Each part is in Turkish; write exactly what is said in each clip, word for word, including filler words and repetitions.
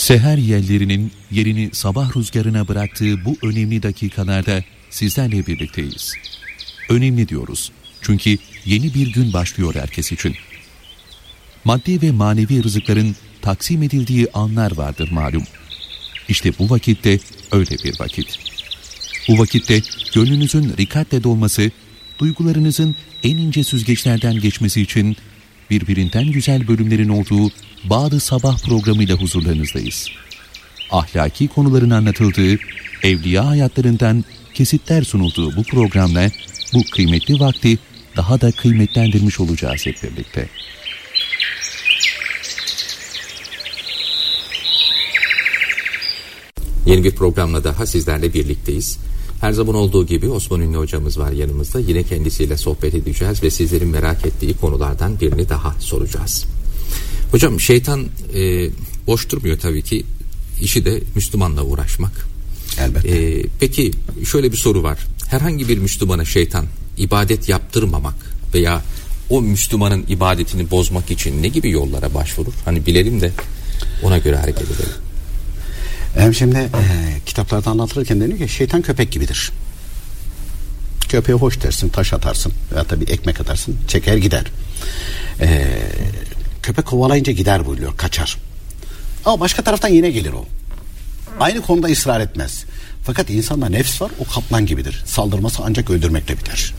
Seher yellerinin yerini sabah rüzgarına bıraktığı bu önemli dakikalarda sizlerle birlikteyiz. Önemli diyoruz. Çünkü yeni bir gün başlıyor herkes için. Maddi ve manevi rızıkların taksim edildiği anlar vardır malum. İşte bu vakitte öyle bir vakit. Bu vakitte gönlünüzün rikatle dolması, duygularınızın en ince süzgeçlerden geçmesi için birbirinden güzel bölümlerin olduğu Bağ-ı Sabah programıyla huzurlarınızdayız. Ahlaki konuların anlatıldığı, evliya hayatlarından kesitler sunulduğu bu programla bu kıymetli vakti daha da kıymetlendirmiş olacağız hep birlikte. Yeni bir programla daha sizlerle birlikteyiz. Her zaman olduğu gibi Osman Ünlü hocamız var yanımızda. Yine kendisiyle sohbet edeceğiz ve sizlerin merak ettiği konulardan birini daha soracağız. Hocam, şeytan e, boş durmuyor tabii ki. İşi de Müslümanla uğraşmak. Elbette. E, peki şöyle bir soru var. Herhangi bir Müslümana şeytan ibadet yaptırmamak veya o Müslümanın ibadetini bozmak için ne gibi yollara başvurur? Hani bilelim de ona göre hareket edelim. Hem şimdi e, kitaplarda anlatılırken deniyor ki şeytan köpek gibidir. Köpeğe hoş dersin, taş atarsın veya da bir ekmek atarsın, çeker gider. E, köpek kovalayınca gider buyuruyor, kaçar. Ama başka taraftan yine gelir o. Aynı konuda ısrar etmez. Fakat insanda nefs var, o kaplan gibidir. Saldırması ancak öldürmekle biter.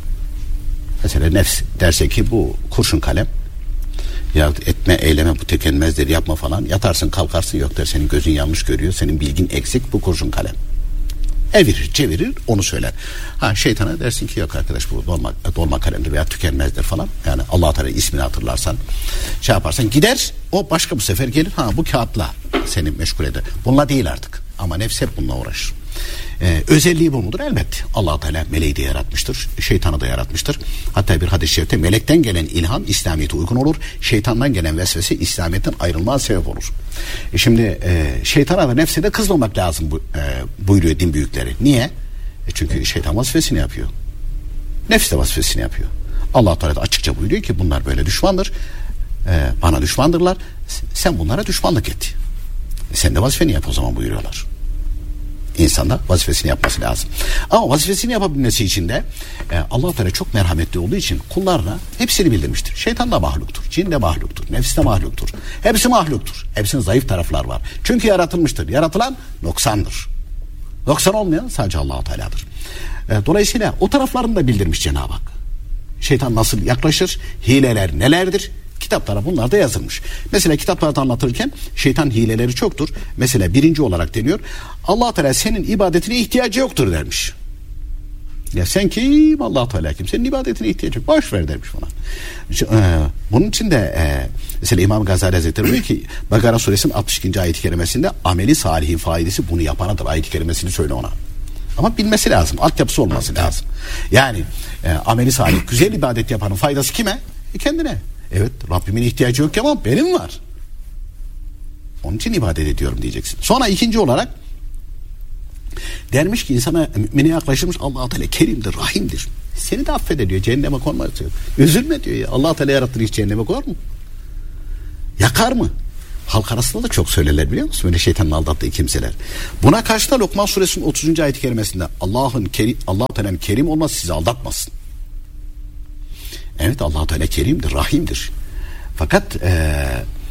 Mesela nefs derse ki bu kurşun kalem, ya etme eyleme bu tükenmezdir, yapma falan, yatarsın kalkarsın, yok der senin gözün yanlış görüyor, senin bilgin eksik, bu kurşun kalem. Evirir çevirir onu söyler. Ha, şeytana dersin ki yok arkadaş bu dolma, dolma kalemdir veya tükenmezdir falan. Yani Allah Teala ismini hatırlarsan, şey yaparsan gider, o başka bu sefer gelir, ha bu kağıtla seni meşgul eder. Bununla değil artık ama nefs hep bununla uğraşır. Ee, özelliği bu mudur? Elbette. Allah Teala meleği de yaratmıştır, şeytanı da yaratmıştır. Hatta bir hadis-i şerifte melekten gelen ilham İslamiyet'e uygun olur, şeytandan gelen vesvese İslamiyet'ten ayrılmaya sebep olur. E şimdi e, şeytana da nefse de kızmamak lazım bu, e, buyuruyor din büyükleri. Niye? E çünkü şeytan vazifesini yapıyor. Nefs de vazifesini yapıyor. Allah Teala da açıkça buyuruyor ki bunlar böyle düşmandır. E, bana düşmandırlar. Sen bunlara düşmanlık et. E, sen de vazifeni yap o zaman buyuruyorlar. İnsanda vazifesini yapması lazım. Ama vazifesini yapabilmesi için de e, Allah Teala çok merhametli olduğu için kullarına hepsini bildirmiştir. Şeytan da mahluktur, cin de mahluktur, nefs de mahluktur. Hepsi mahluktur. Hepsinin zayıf taraflar var. Çünkü yaratılmıştır. Yaratılan noksandır. Noksan olmayan sadece Allah Teala'dır. E, dolayısıyla o taraflarını da bildirmiş Cenab-ı Hak. Şeytan nasıl yaklaşır? Hileler nelerdir? Kitaplara bunlar da yazılmış. Mesela kitaplarda anlatırken şeytan hileleri çoktur. Mesela birinci olarak deniyor, Allah Teala senin ibadetine ihtiyacı yoktur dermiş. Ya sen kim? Allah Teala kim? Senin ibadetine ihtiyacı yok. Boş ver dermiş falan. Bunun için de e, mesela İmam Gazali Hazretleri diyor ki Bakara suresinin altmış ikinci ayet-i kerimesinde ameli salihin faidesi bunu yapanadır ayet-i kerimesini söyle ona. Ama bilmesi lazım. Altyapısı olması lazım. Yani e, ameli salih güzel ibadet yapanın faydası kime? E, kendine. Evet, Rabbimin ihtiyacı yok ama benim var. Onun için ibadet ediyorum diyeceksin. Sonra ikinci olarak dermiş ki insana mümine yaklaşırmış, Allah Teala kerimdir, rahimdir. Seni de affeder diyor, cehenneme konmaz diyor. Üzülme diyor ya, Allah Teala yarattı hiç cehenneme koyar mı? Yakar mı? Halk arasında da çok söylerler biliyor musun? Böyle şeytanın aldattığı kimseler. Buna karşı da Lokman suresinin otuzuncu ayet-i kerimesinde Allah'ın kerim, Allah Teala'nın kerim olması sizi aldatmasın. Evet, Allah Teala kerimdir, rahimdir. Fakat ee,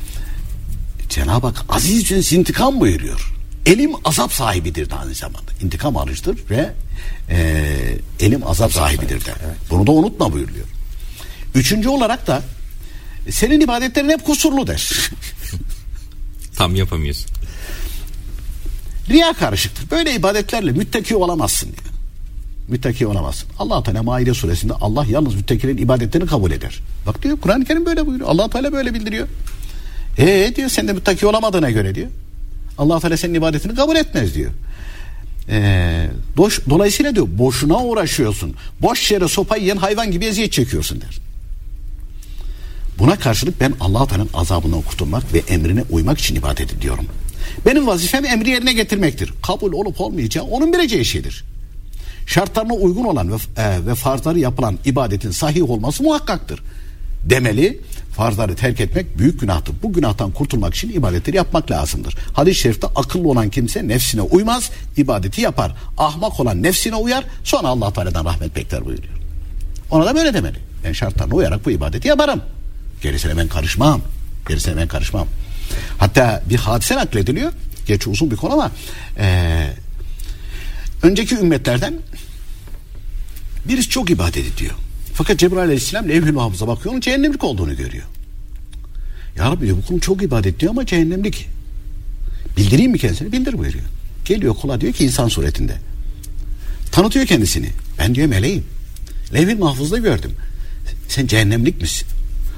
Cenab-ı Hak aziz intikam buyuruyor. Elim azap sahibidir de aynı zamanda. İntikam arıcıdır ve e, elim azap sahibidir de. Evet. Bunu da unutma buyuruyor. Üçüncü olarak da senin ibadetlerin hep kusurlu der. Tam yapamıyorsun. Riya karışıktır. Böyle ibadetlerle müttaki olamazsın diyor. Müttaki olamazsın. Allah Teala Maide suresinde Allah yalnız müttakilerin ibadetlerini kabul eder. Bak diyor, Kur'an-ı Kerim böyle buyuruyor. Allah Teala böyle bildiriyor. Eee diyor, sen de müttaki olamadığına göre diyor, Allah Teala senin ibadetini kabul etmez diyor. Ee, boş, dolayısıyla diyor boşuna uğraşıyorsun. Boş yere sopa yiyen hayvan gibi eziyet çekiyorsun der. Buna karşılık ben Allah Teala'nın azabından kurtulmak ve emrine uymak için ibadet ediyorum. Benim vazifem emri yerine getirmektir. Kabul olup olmayacağı onun bileceği şeydir. Şartlarına uygun olan ve, e, ve farzları yapılan ibadetin sahih olması muhakkaktır. demeli. Farzları terk etmek büyük günahtır. Bu günahtan kurtulmak için ibadetleri yapmak lazımdır. Hadis-i şerifte akıllı olan kimse nefsine uymaz, ibadeti yapar. Ahmak olan nefsine uyar, sonra Allah Teala'dan rahmet bekler buyuruyor. Ona da böyle demeli. Ben şartlarına uyarak bu ibadeti yaparım. Gerisine ben karışmam. Gerisine ben karışmam. Hatta bir hadise naklediliyor. Gerçi uzun bir konu ama ee, önceki ümmetlerden birisi çok ibadet ediyor. Fakat Cebrail Aleyhisselam levh-i mahfuza bakıyor, onun cehennemlik olduğunu görüyor. Ya Rabbi diyor, bu kulum çok ibadet ediyor ama cehennemlik. Bildireyim mi kendisini? Bildir buyuruyor. Geliyor kula, diyor ki insan suretinde. Tanıtıyor kendisini. Ben diyor meleğim. Levh-i mahfuzda gördüm. Sen cehennemlik misin?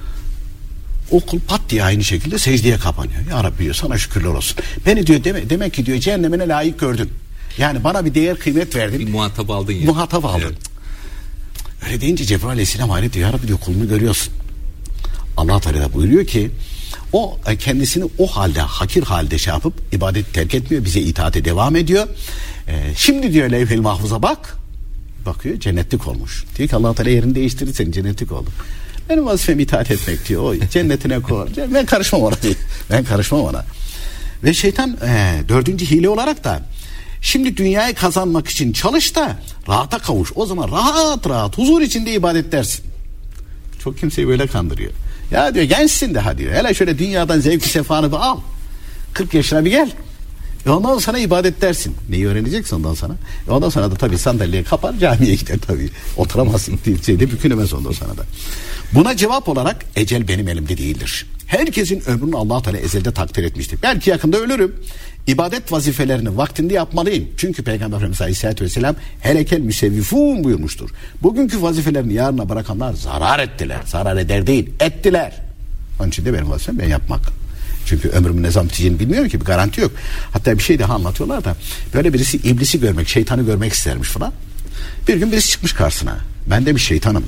O kul pat diye aynı şekilde secdeye kapanıyor. Ya Rabbi diyor, sana şükürler olsun. Beni diyor deme, demek ki diyor cehennemine layık gördün. Yani bana bir değer kıymet verdin. Bir muhatap aldın ya. Muhatap aldın. Evet. Öyle deyince Cebrail Aleyhisselam hayret diyor. Ya Rabbi diyor, kulunu görüyorsun. Allah Teala buyuruyor ki o kendisini o halde, hakir halde şey yapıp ibadet terk etmiyor. Bize itaate devam ediyor. Ee, şimdi diyor levh-i mahfuza bak. Bakıyor cennetlik olmuş. Diyor ki Allah Teala yerini değiştirdi, senin cennetlik oldu. Benim vazifem itaat etmek diyor. O cennetine koy. Ben karışmam ona diyor. Ben karışmam ona. Ve şeytan e, dördüncü hile olarak da şimdi dünyayı kazanmak için çalış da rahata kavuş. O zaman rahat rahat huzur içinde ibadet dersin. Çok kimseyi böyle kandırıyor. Ya diyor gençsin daha diyor. Hele şöyle dünyadan zevki sefanı bir al. kırk yaşına bir gel. E ondan sonra ibadet dersin. Neyi öğreneceksin ondan sonra? E ondan sonra da tabii sandalyeyi kapar camiye gider tabii. Oturamazsın deyip şeyde bükülemez ondan sonra da. Buna cevap olarak ecel benim elimde değildir. Herkesin ömrünü Allah Teala ezelde takdir etmiştir. Belki yakında ölürüm. İbadet vazifelerini vaktinde yapmalıyım. Çünkü Peygamber Efendimiz Aleyhisselatü Vesselam helekel müsevvifun buyurmuştur. Bugünkü vazifelerini yarına bırakanlar zarar ettiler. Zarar eder değil, ettiler. Onun için de benim vazifem ben yapmak. Çünkü ömrümün ne zaman biteceğini bilmiyorum ki, bir garanti yok. Hatta bir şey daha anlatıyorlar da böyle birisi iblisi görmek, şeytanı görmek istermiş falan. Bir gün birisi çıkmış karşısına. Ben demiş şeytanım.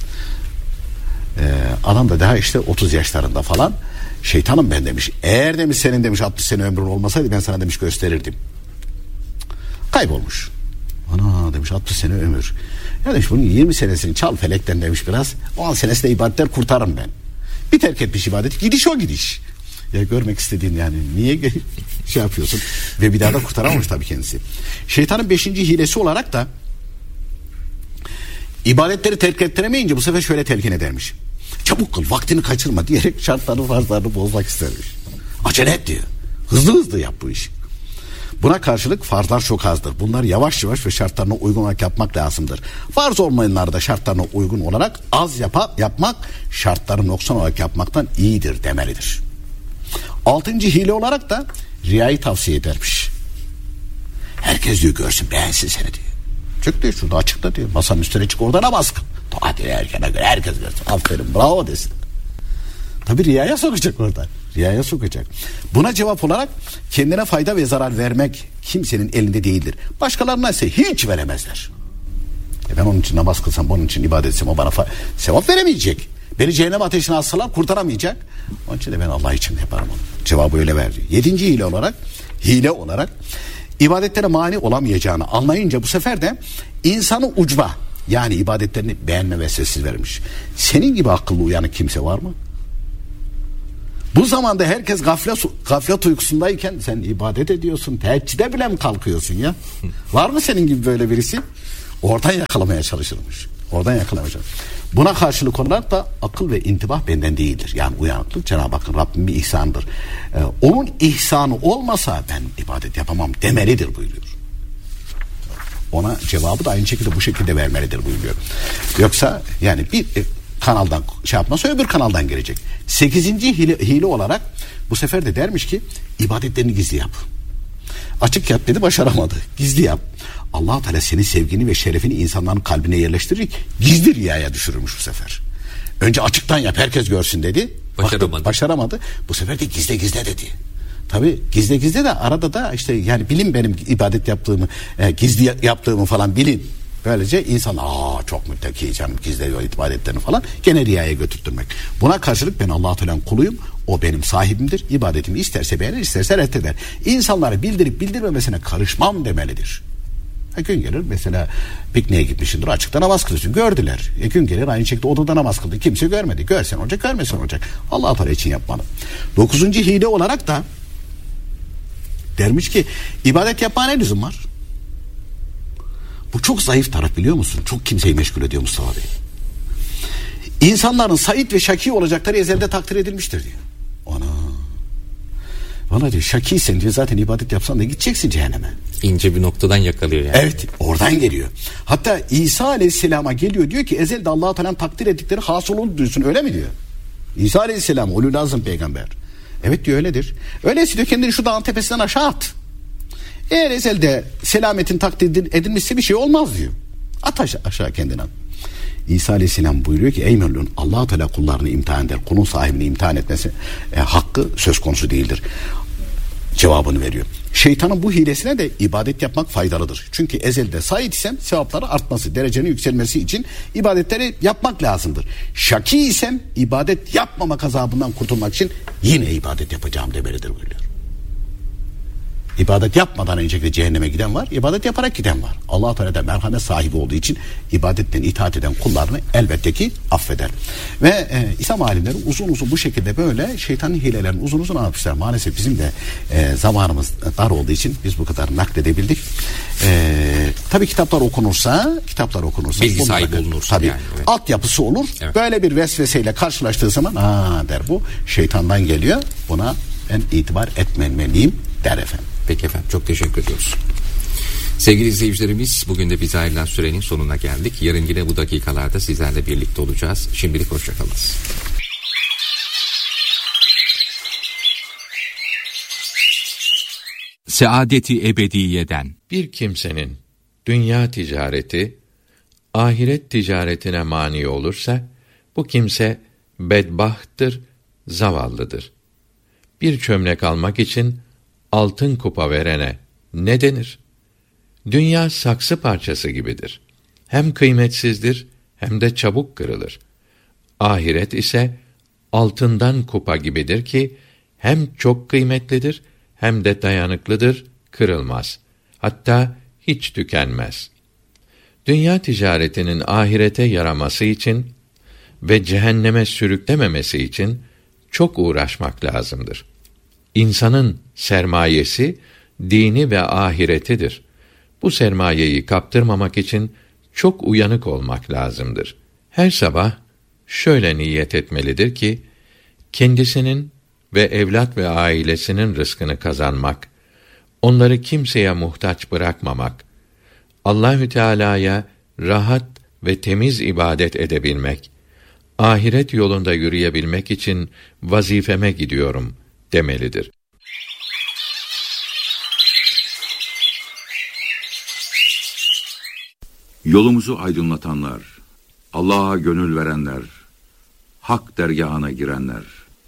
Ee, adam da daha işte otuz yaşlarında falan. Şeytanım ben demiş. Eğer demiş senin demiş altmış sene ömrün olmasaydı ben sana demiş gösterirdim. Kaybolmuş. Ana demiş altmış sene ömür. Ya demiş bunun yirmi senesini çal felekten demiş biraz. on senesi de ibadetler kurtarırım ben. Bir terk etmiş ibadeti. Gidiş o gidiş. Ya görmek istediğin yani niye şey yapıyorsun? Ve bir daha da kurtaramamış tabii kendisi. Şeytanın beşinci hilesi olarak da ibadetleri terk ettiremeyince bu sefer şöyle telkin edermiş. Çabuk kıl, vaktini kaçırma diyerek şartlarını farzlarını bozmak istermiş. Acele et diyor. Hızlı hızlı yap bu işi. Buna karşılık farzlar çok azdır. Bunlar yavaş yavaş ve şartlarına uygun olarak yapmak lazımdır. Farz olmayanları da şartlarına uygun olarak az yapa, yapmak şartları noksan olarak yapmaktan iyidir demelidir. Altıncı hile olarak da riyayı tavsiye edermiş. Herkes diyor görsün, beğensin seni diyor. Çık diyor şurada açıkta diyor. Masanın üstüne çık, orada namaz kıl. Hadi erkene göre herkes görsün. Aferin, bravo desin. Tabi riyaya sokacak orada. Riyaya sokacak. Buna cevap olarak kendine fayda ve zarar vermek kimsenin elinde değildir. Başkalarına ise hiç veremezler. E ben onun için namaz kılsam, onun için ibadet etsem o bana fa- sevap veremeyecek. Beni cehennem ateşine atsalar kurtaramayacak. Onun için de ben Allah için yaparım onu. Cevabı öyle verdi. Yedinci hile olarak, hile olarak ibadetlere mani olamayacağını anlayınca bu sefer de insanı ucba, yani ibadetlerini beğenme vesvesesi vermiş. Senin gibi akıllı uyanık kimse var mı? Bu zamanda herkes gaflet, gaflet uykusundayken sen ibadet ediyorsun, teheccüde bile mi kalkıyorsun ya? Var mı senin gibi böyle birisi? Oradan yakalamaya çalışılmış. Oradan yakalamaya çalışılmış. Buna karşılık olarak da akıl ve intibah benden değildir. Yani uyanıklık Cenab-ı Hakk'ın, Rabbim bir ihsandır. Ee, onun ihsanı olmasa ben ibadet yapamam demelidir buyuruyor. Ona cevabı da aynı şekilde bu şekilde vermelidir buyuruyor. Yoksa yani bir e, kanaldan şey yapmazsa öbür kanaldan gelecek. Sekizinci hile, hile olarak bu sefer de dermiş ki ibadetlerini gizli yap. Açık yap dedi, başaramadı. Gizli yap. Allah Teala senin sevgini ve şerefini insanların kalbine yerleştirir. Gizli riyaya düşürürmüş bu sefer. Önce açıktan yap, herkes görsün dedi. Başaramadı. Baktı, başaramadı. Bu sefer de gizle gizle dedi. Tabii gizle gizle de arada da işte yani bilin benim ibadet yaptığımı, e, gizli yaptığımı falan bilin. Böylece insan aa çok müttaki canım gizliyor ibadetlerini falan gene riyaya götürtmek. Buna karşılık ben Allah Teala'nın kuluyum. O benim sahibimdir. İbadetimi isterse beğenir, isterse reddeder. İnsanlara bildirip bildirmemesine karışmam demelidir. E gün gelir mesela pikniğe gitmişsindir, açıkta namaz kılıyorsun, gördüler. E gün gelir aynı şekilde odada namaz kıldı, kimse görmedi. Görsen olacak, görmesen olacak. Allah Teala için yapmalı. Dokuzuncu hile olarak da dermiş ki ibadet yapmaya ne lüzum var? Bu çok zayıf taraf, biliyor musun? Çok kimseyi meşgul ediyor Mustafa Bey. İnsanların Said ve Şaki olacakları ezelde takdir edilmiştir diyor. Ana. Bana diyor Şakiysen diyor zaten ibadet yapsan da gideceksin cehenneme. İnce bir noktadan yakalıyor yani. Evet, oradan geliyor. Hatta İsa Aleyhisselam'a geliyor, diyor ki ezelde Allah-u Teala'nın takdir ettikleri hasıl olur diyorsun, öyle mi diyor? İsa Aleyhisselam ulul azım peygamber. Evet diyor, öyledir. Öyleyse diyor kendini şu dağın tepesinden aşağı at. Eğer ezelde selametin takdir edilmişse bir şey olmaz diyor. At aşağı, aşağı kendini at. İsa Aleyhisselam buyuruyor ki ey melun, Allah-u Teala kullarını imtihan eder. Kulun sahibini imtihan etmesi e, hakkı söz konusu değildir. Cevabını veriyor. Şeytanın bu hilesine de ibadet yapmak faydalıdır. Çünkü ezelde sahip isem sevapları artması, derecenin yükselmesi için ibadetleri yapmak lazımdır. Şaki isem ibadet yapmamak azabından kurtulmak için yine ibadet yapacağım demelidir buyuruyor. İbadet yapmadan önceki cehenneme giden var, ibadet yaparak giden var. Allah-u Teala da merhamet sahibi olduğu için ibadetten itaat eden kullarını elbette ki affeder. Ve e, İslam alimleri uzun uzun bu şekilde böyle şeytanın hilelerini uzun uzun anlatmışlar. Maalesef bizim de e, zamanımız dar olduğu için biz bu kadar nakledebildik. E, tabii kitaplar okunursa, kitaplar okunursa, bilgi sahibi olunursa, tabii yani, evet. altyapısı olur. Evet. Böyle bir vesveseyle karşılaştığı zaman aa der, bu şeytandan geliyor. Buna ben itibar etmemeliyim der efendim. Peki efendim, çok teşekkür ediyoruz. Sevgili izleyicilerimiz, bugün de bize ayrılan sürenin sonuna geldik. Yarın yine bu dakikalarda sizlerle birlikte olacağız. Şimdilik hoşçakalınız. Saadeti ebediyeden. Bir kimsenin dünya ticareti ahiret ticaretine mani olursa bu kimse bedbahttır, zavallıdır. Bir çömlek almak için altın kupa verene ne denir? Dünya saksı parçası gibidir. Hem kıymetsizdir hem de çabuk kırılır. Ahiret ise altından kupa gibidir ki hem çok kıymetlidir hem de dayanıklıdır, kırılmaz. Hatta hiç tükenmez. Dünya ticaretinin ahirete yaraması için ve cehenneme sürüklememesi için çok uğraşmak lazımdır. İnsanın sermayesi dini ve ahiretidir. Bu sermayeyi kaptırmamak için çok uyanık olmak lazımdır. Her sabah şöyle niyet etmelidir ki kendisinin ve evlat ve ailesinin rızkını kazanmak, onları kimseye muhtaç bırakmamak, Allahü Teala'ya rahat ve temiz ibadet edebilmek, ahiret yolunda yürüyebilmek için vazifeme gidiyorum demelidir. Yolumuzu aydınlatanlar, Allah'a gönül verenler, hak dergâhına girenler.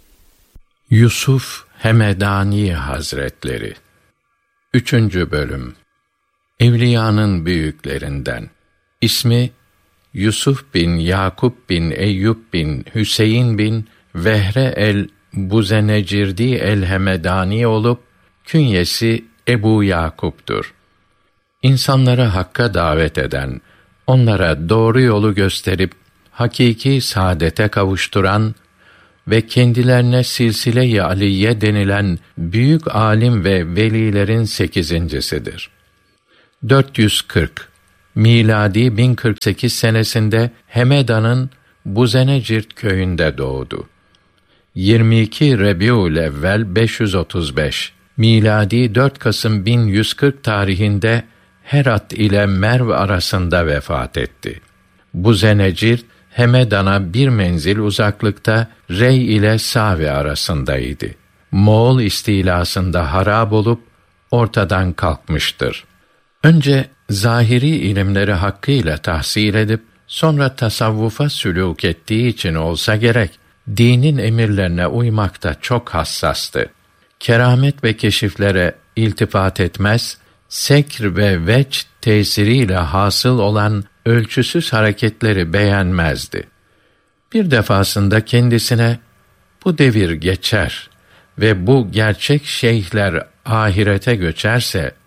Yusuf Hemedani Hazretleri Üçüncü Bölüm Evliyanın büyüklerinden. İsmi Yusuf bin Yakup bin Eyüp bin Hüseyin bin Vehre el Buzenecirdi el Hemedani olup künyesi Ebu Yakup'tur. İnsanları hakka davet eden, onlara doğru yolu gösterip hakiki saadete kavuşturan ve kendilerine silsile-i aliye denilen büyük alim ve velilerin sekizincisidir. dört yüz kırk miladi bin kırk sekiz senesinde Hemeda'nın Buzenecirt köyünde doğdu. yirmi iki Rebiülevvel beş yüz otuz beş miladi dört Kasım bin yüz kırk tarihinde Herat ile Merv arasında vefat etti. Buzenecirt Hemedan'a bir menzil uzaklıkta Rey ile Save arasındaydı. Moğol istilasında harap olup ortadan kalkmıştır. Önce zahiri ilimleri hakkıyla tahsil edip sonra tasavvufa sülûk ettiği için olsa gerek dinin emirlerine uymakta çok hassastı. Keramet ve keşiflere iltifat etmez, sekr ve veç tesiriyle hasıl olan ölçüsüz hareketleri beğenmezdi. Bir defasında kendisine bu devir geçer ve bu gerçek şeyhler ahirete göçerse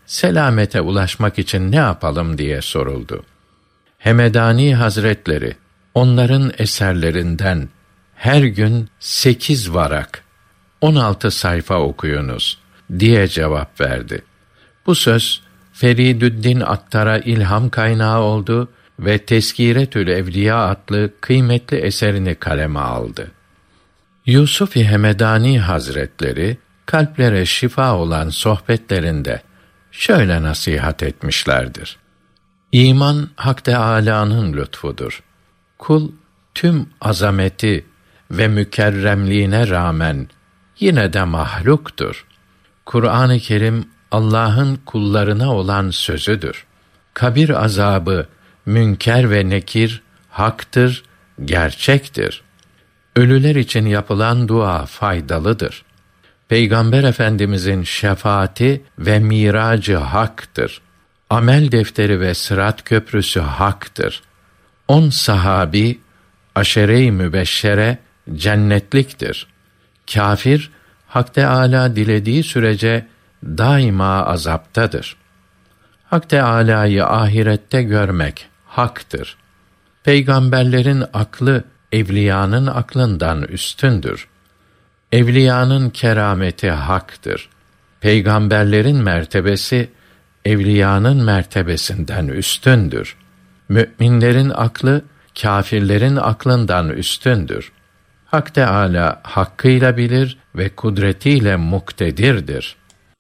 selamete ulaşmak için ne yapalım diye soruldu. Hemedani Hazretleri, onların eserlerinden her gün sekiz varak, on altı sayfa okuyunuz diye cevap verdi. Bu söz Feridüddin Attar'a ilham kaynağı oldu ve Tezkiretül Evliya adlı kıymetli eserini kaleme aldı. Yusuf-i Hemedani Hazretleri kalplere şifa olan sohbetlerinde şöyle nasihat etmişlerdir. İman Hak Teâlâ'nın lütfudur. Kul tüm azameti ve mükerremliğine rağmen yine de mahluktur. Kur'an-ı Kerim Allah'ın kullarına olan sözüdür. Kabir azabı, münker ve nekir haktır, gerçektir. Ölüler için yapılan dua faydalıdır. Peygamber Efendimizin şefaati ve miracı haktır. Amel defteri ve sırat köprüsü haktır. On sahabi, aşere-i mübeşşere cennetliktir. Kafir, Hak Teâlâ dilediği sürece daima azaptadır. Hak Teâlâ'yı ahirette görmek haktır. Peygamberlerin aklı, evliyanın aklından üstündür. Evliyanın kerameti haktır. Peygamberlerin mertebesi, evliyanın mertebesinden üstündür. Mü'minlerin aklı, kâfirlerin aklından üstündür. Hak Teâlâ hakkıyla bilir ve kudretiyle muktedirdir.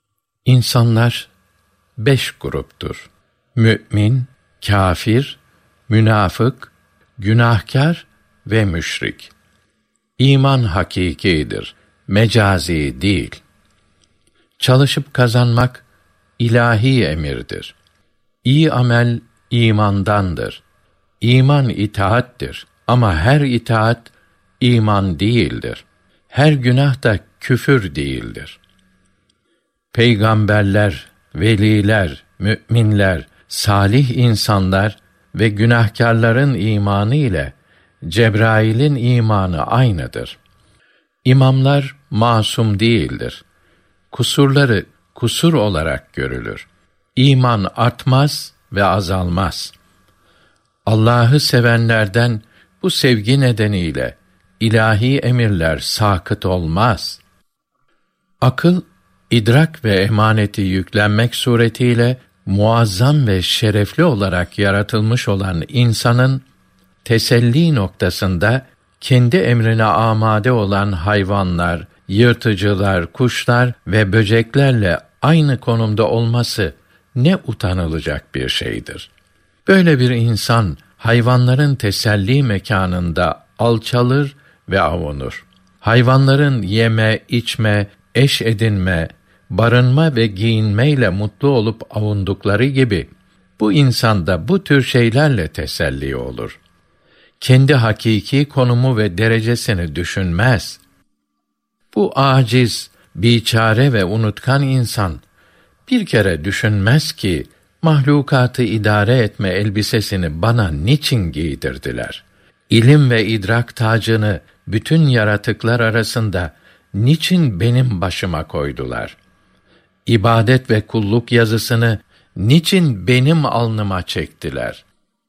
İnsanlar beş gruptur. Mü'min, kâfir, münafık, günahkar ve müşrik. İman hakikidir, mecazi değil. Çalışıp kazanmak ilahi emirdir. İyi amel imandandır. İman itaattir ama her itaat iman değildir. Her günah da küfür değildir. Peygamberler, veliler, mü'minler, salih insanlar ve günahkârların imanı ile Cebrail'in imanı aynıdır. İmamlar masum değildir. Kusurları kusur olarak görülür. İman artmaz ve azalmaz. Allah'ı sevenlerden bu sevgi nedeniyle ilahi emirler sakıt olmaz. Akıl, idrak ve emaneti yüklenmek suretiyle muazzam ve şerefli olarak yaratılmış olan insanın teselli noktasında kendi emrine amade olan hayvanlar, yırtıcılar, kuşlar ve böceklerle aynı konumda olması ne utanılacak bir şeydir. Böyle bir insan hayvanların teselli mekanında alçalır ve avunur. Hayvanların yeme, içme, eş edinme, barınma ve giyinmeyle mutlu olup avundukları gibi bu insan da bu tür şeylerle teselli olur. Kendi hakiki konumu ve derecesini düşünmez. Bu aciz, biçare ve unutkan insan bir kere düşünmez ki mahlukatı idare etme elbisesini bana niçin giydirdiler? İlim ve idrak tacını bütün yaratıklar arasında niçin benim başıma koydular? İbadet ve kulluk yazısını niçin benim alnıma çektiler?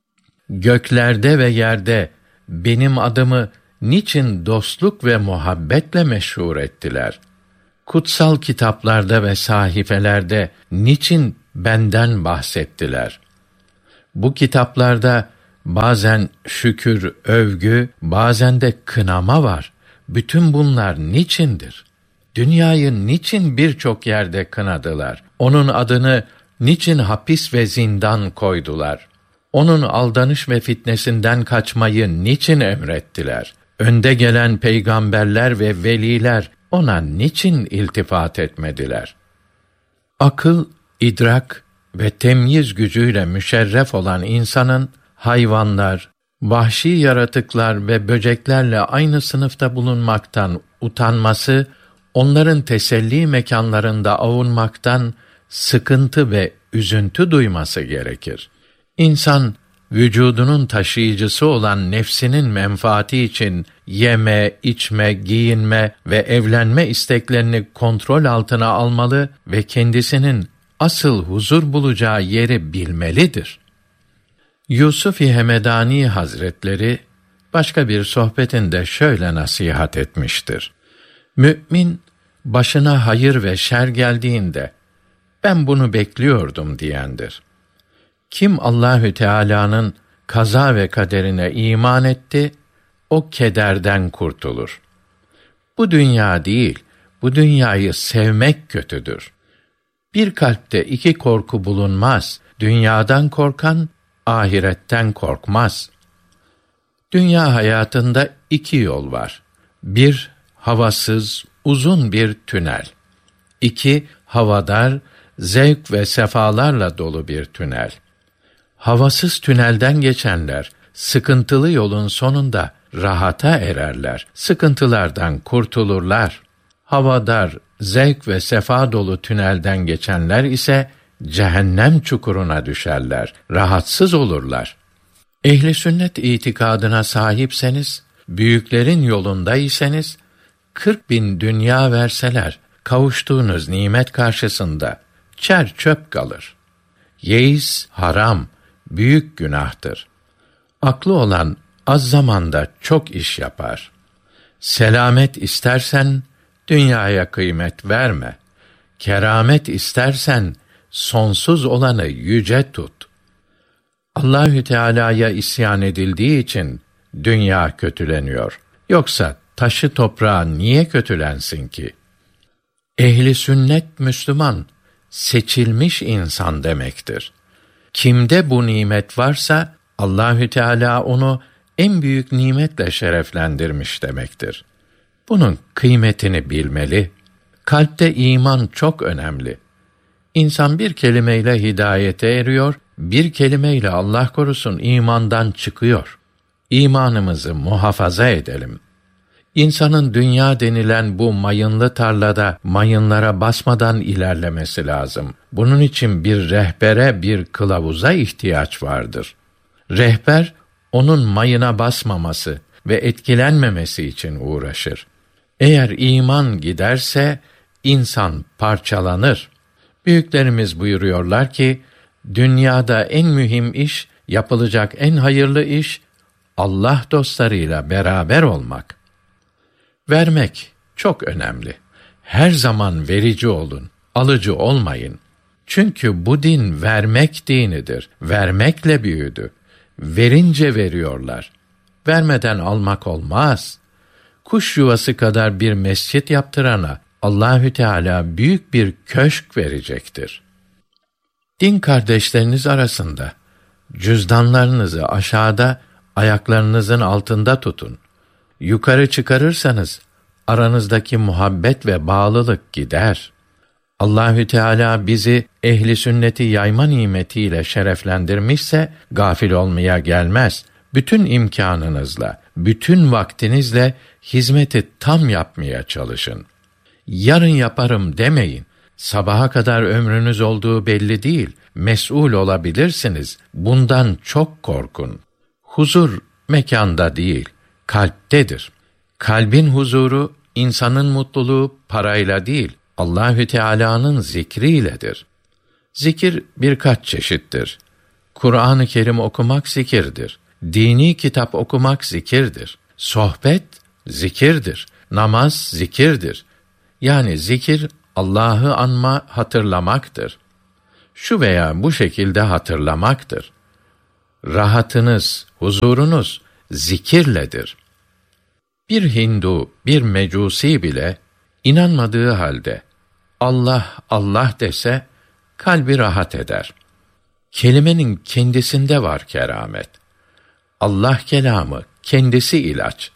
Göklerde ve yerde benim adımı niçin dostluk ve muhabbetle meşhur ettiler? Kutsal kitaplarda ve sahifelerde niçin benden bahsettiler? Bu kitaplarda bazen şükür, övgü, bazen de kınama var. Bütün bunlar niçindir? Dünyayı niçin birçok yerde kınadılar? Onun adını niçin hapis ve zindan koydular? Onun aldanış ve fitnesinden kaçmayı niçin emrettiler? Önde gelen peygamberler ve veliler ona niçin iltifat etmediler? Akıl, idrak ve temyiz gücüyle müşerref olan insanın hayvanlar, vahşi yaratıklar ve böceklerle aynı sınıfta bulunmaktan utanması, onların teselli mekanlarında avunmaktan sıkıntı ve üzüntü duyması gerekir. İnsan, vücudunun taşıyıcısı olan nefsinin menfaati için yeme, içme, giyinme ve evlenme isteklerini kontrol altına almalı ve kendisinin asıl huzur bulacağı yeri bilmelidir. Yusuf-i Hemedani Hazretleri başka bir sohbetinde şöyle nasihat etmiştir. Mü'min başına hayır ve şer geldiğinde ben bunu bekliyordum diyendir. Kim Allahü Teala'nın kaza ve kaderine iman etti, o kederden kurtulur. Bu dünya değil, bu dünyayı sevmek kötüdür. Bir kalpte iki korku bulunmaz. Dünyadan korkan, ahiretten korkmaz. Dünya hayatında iki yol var. Bir, havasız, uzun bir tünel. İki, havadar, zevk ve sefalarla dolu bir tünel. Havasız tünelden geçenler, sıkıntılı yolun sonunda rahata ererler. Sıkıntılardan kurtulurlar. Havadar, zevk ve sefa dolu tünelden geçenler ise cehennem çukuruna düşerler, rahatsız olurlar. Ehli sünnet itikadına sahipseniz, büyüklerin yolundaysanız, kırk bin dünya verseler, kavuştuğunuz nimet karşısında çer çöp kalır. Yeis haram, büyük günahtır. Aklı olan az zamanda çok iş yapar. Selamet istersen, dünyaya kıymet verme. Keramet istersen, sonsuz olanı yüce tut. Allahü Teala'ya isyan edildiği için dünya kötüleniyor. Yoksa taşı toprağı niye kötülensin ki? Ehli sünnet Müslüman, seçilmiş insan demektir. Kimde bu nimet varsa Allahü Teala onu en büyük nimetle şereflendirmiş demektir. Bunun kıymetini bilmeli. Kalpte iman çok önemli. İnsan bir kelimeyle hidayete eriyor, bir kelimeyle Allah korusun imandan çıkıyor. İmanımızı muhafaza edelim. İnsanın dünya denilen bu mayınlı tarlada mayınlara basmadan ilerlemesi lazım. Bunun için bir rehbere, bir kılavuza ihtiyaç vardır. Rehber, onun mayına basmaması ve etkilenmemesi için uğraşır. Eğer iman giderse, insan parçalanır. Büyüklerimiz buyuruyorlar ki, dünyada en mühim iş, yapılacak en hayırlı iş, Allah dostlarıyla beraber olmak. Vermek çok önemli. Her zaman verici olun, alıcı olmayın. Çünkü bu din vermek dinidir. Vermekle büyüdü. Verince veriyorlar. Vermeden almak olmaz. Kuş yuvası kadar bir mescit yaptırana Allahü Teala büyük bir köşk verecektir. Din kardeşleriniz arasında cüzdanlarınızı aşağıda, ayaklarınızın altında tutun. Yukarı çıkarırsanız aranızdaki muhabbet ve bağlılık gider. Allahü Teala bizi ehli sünneti yayma nimetiyle şereflendirmişse gafil olmaya gelmez. Bütün imkanınızla, bütün vaktinizle hizmeti tam yapmaya çalışın. Yarın yaparım demeyin. Sabaha kadar ömrünüz olduğu belli değil. Mes'ul olabilirsiniz. Bundan çok korkun. Huzur mekanda değil, kalptedir. Kalbin huzuru, insanın mutluluğu parayla değil, Allahü Teala'nın zikriyledir. Zikir birkaç çeşittir. Kur'an-ı Kerim okumak zikirdir. Dini kitap okumak zikirdir. Sohbet zikirdir. Namaz zikirdir. Yani zikir Allah'ı anma, hatırlamaktır. Şu veya bu şekilde hatırlamaktır. Rahatınız, huzurunuz zikirledir. Bir Hindu, bir Mecusi bile inanmadığı halde Allah Allah dese kalbi rahat eder. Kelimenin kendisinde var keramet. Allah kelamı kendisi ilaç.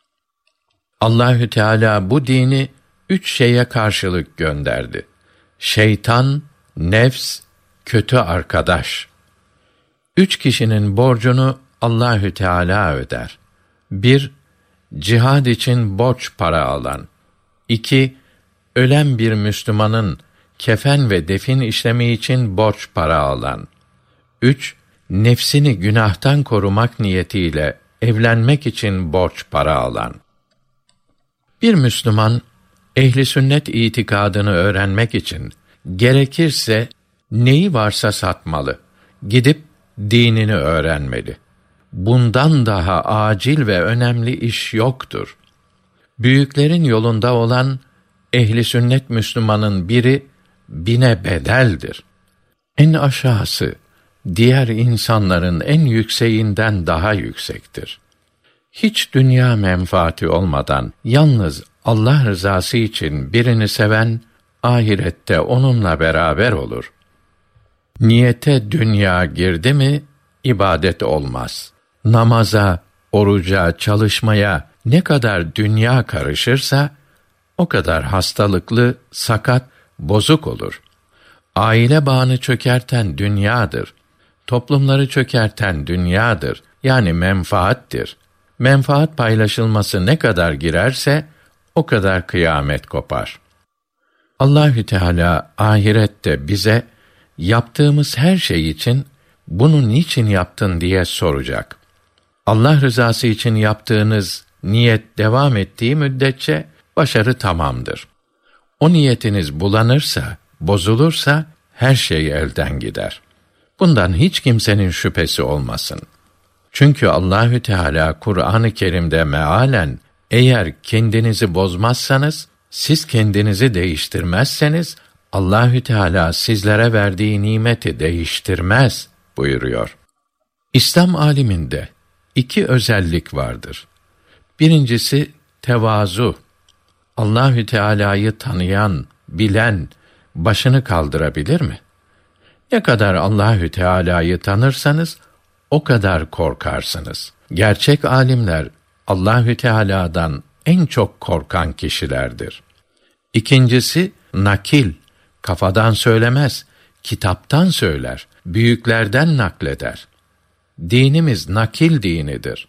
Allahü Teala bu dini üç şeye karşılık gönderdi. Şeytan, nefs, kötü arkadaş. Üç kişinin borcunu Allahü Teala öder. Bir, cihad için borç para alan. İki, ölen bir Müslümanın kefen ve defin işlemi için borç para alan. Üç, nefsini günahtan korumak niyetiyle evlenmek için borç para alan. Bir Müslüman, ehli sünnet itikadını öğrenmek için gerekirse Neyi varsa satmalı. Gidip dinini öğrenmeli. Bundan daha acil ve önemli iş yoktur. Büyüklerin yolunda olan ehli sünnet Müslümanın biri bine bedeldir. En aşağısı diğer insanların en yükseğinden daha yüksektir. Hiç dünya menfaati olmadan yalnız Allah rızası için birini seven ahirette onunla beraber olur. Niyete dünya girdi mi ibadet olmaz. Namaza, oruca, çalışmaya ne kadar dünya karışırsa o kadar hastalıklı, sakat, bozuk olur. Aile bağını çökerten dünyadır. Toplumları çökerten dünyadır. Yani menfaattir. Menfaat paylaşılması ne kadar girerse o kadar kıyamet kopar. Allahü Teala ahirette bize yaptığımız her şey için bunu niçin yaptın diye soracak. Allah rızası için yaptığınız niyet devam ettiği müddetçe başarı tamamdır. O niyetiniz bulanırsa, bozulursa her şey elden gider. Bundan hiç kimsenin şüphesi olmasın. Çünkü Allahü Teala Kur'an-ı Kerim'de mealen eğer kendinizi bozmazsanız, siz kendinizi değiştirmezseniz Allahü Teala sizlere verdiği nimeti değiştirmez buyuruyor. İslam aliminde iki özellik vardır. Birincisi tevazu. Allahü Teala'yı tanıyan, bilen başını kaldırabilir mi? Ne kadar Allahü Teala'yı tanırsanız o kadar korkarsınız. Gerçek alimler Allahü Teala'dan en çok korkan kişilerdir. İkincisi nakil. Kafadan söylemez, kitaptan söyler, büyüklerden nakleder. Dinimiz nakil dinidir.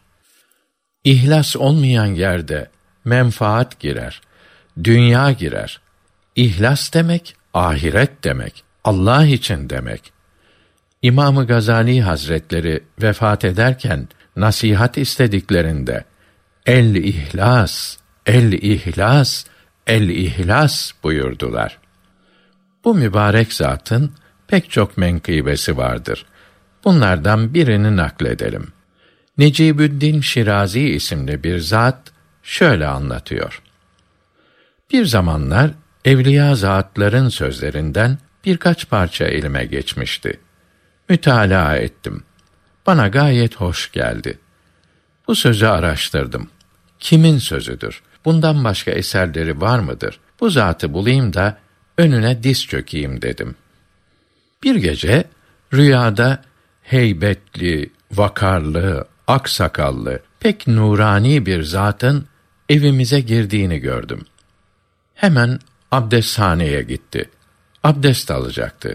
İhlas olmayan yerde menfaat girer, dünya girer. İhlas demek, ahiret demek, Allah için demek. İmam-ı Gazali Hazretleri vefat ederken nasihat istediklerinde el-ihlas, el-ihlas, el-ihlas buyurdular. Bu mübarek zatın pek çok menkıbesi vardır. Bunlardan birini nakledelim. Necibüddin Şirazi isimli bir zat şöyle anlatıyor. Bir zamanlar evliya zatların sözlerinden birkaç parça elime geçmişti. Mütalaa ettim. Bana gayet hoş geldi. Bu sözü araştırdım. Kimin sözüdür? Bundan başka eserleri var mıdır? Bu zatı bulayım da önüne diz çökeyim dedim. Bir gece rüyada heybetli, vakarlı, aksakallı, pek nurani bir zatın evimize girdiğini gördüm. Hemen abdesthaneye gitti. Abdest alacaktı.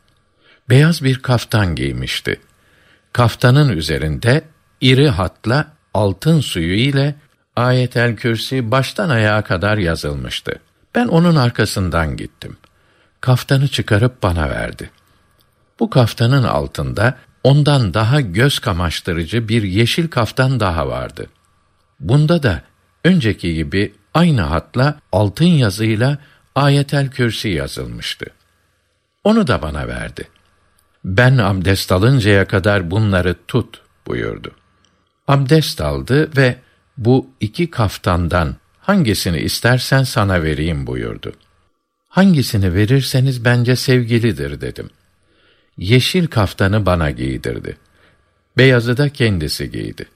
Beyaz bir kaftan giymişti. Kaftanın üzerinde iri hatla altın suyu ile Ayetel Kürsi baştan ayağa kadar yazılmıştı. Ben onun arkasından gittim. Kaftanı çıkarıp bana verdi. Bu kaftanın altında ondan daha göz kamaştırıcı bir yeşil kaftan daha vardı. Bunda da önceki gibi aynı hatla altın yazıyla Ayetel Kürsi yazılmıştı. Onu da bana verdi. Ben abdest alıncaya kadar bunları tut buyurdu. Abdest aldı ve bu iki kaftandan hangisini istersen sana vereyim buyurdu. Hangisini verirseniz bence sevgilidir dedim. Yeşil kaftanı bana giydirdi. Beyazı da kendisi giydi.